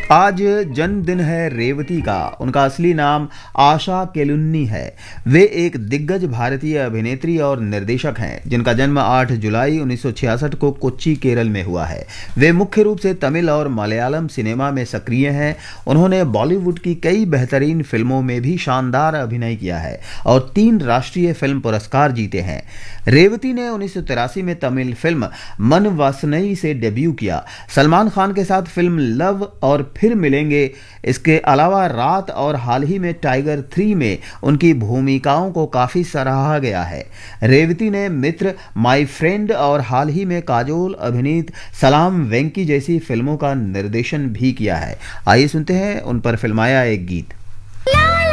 आज जन्मदिन है रेवती का। उनका असली नाम आशा केलुन्नी है। वे एक दिग्गज भारतीय अभिनेत्री और निर्देशक हैं जिनका जन्म 8 जुलाई 1966 को कोच्चि, केरल में हुआ है। वे मुख्य रूप से तमिल और मलयालम सिनेमा में सक्रिय हैं। उन्होंने बॉलीवुड की कई बेहतरीन फिल्मों में भी शानदार अभिनय किया है और 3 राष्ट्रीय फिल्म पुरस्कार जीते हैं। रेवती ने 1983 में तमिल फिल्म मन वासनई से डेब्यू किया। सलमान खान के साथ फिल्म लव और फिर मिलेंगे, इसके अलावा रात और हाल ही में टाइगर 3 में उनकी भूमिकाओं को काफी सराहा गया है। रेवती ने मित्र, माय फ्रेंड और हाल ही में काजोल अभिनीत सलाम वेंकी जैसी फिल्मों का निर्देशन भी किया है। आइए सुनते हैं उन पर फिल्माया एक गीत।